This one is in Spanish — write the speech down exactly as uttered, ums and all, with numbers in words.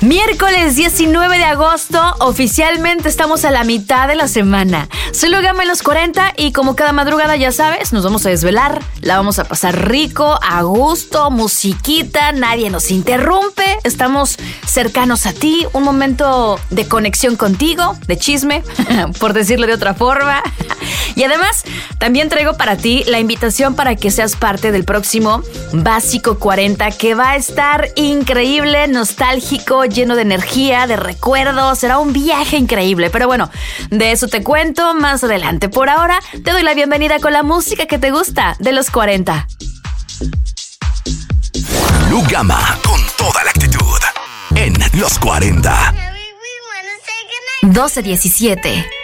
Miércoles diecinueve de agosto, oficialmente estamos a la mitad de la semana. Soy Lu Gama en los cuarenta y como cada madrugada ya sabes, nos vamos a desvelar, la vamos a pasar rico, a gusto, musiquita, nadie nos interrumpe, estamos cercanos a ti, un momento de conexión contigo, de chisme, por decirlo de otra forma. Y además, también traigo para ti la invitación para que seas parte del próximo Básico cuarenta, que va a estar increíble, nostálgico, lleno de energía, de recuerdos. Será un viaje increíble. Pero bueno, de eso te cuento más adelante. Por ahora, te doy la bienvenida con la música que te gusta de los cuarenta. Lu Gama, con toda la actitud, en los cuarenta. doce diecisiete.